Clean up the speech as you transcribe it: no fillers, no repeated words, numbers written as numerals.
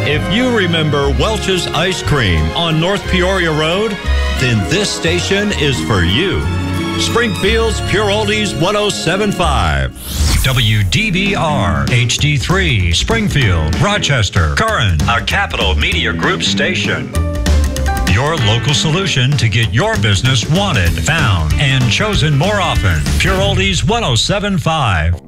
If you remember Welch's Ice Cream on North Peoria Road, then this station is for you. Springfield's Pure Oldies 107.5. WDBR HD3, Springfield, Rochester, Curran, a Capital Media Group station. Your local solution to get your business wanted, found, and chosen more often. Pure Oldies 107.5.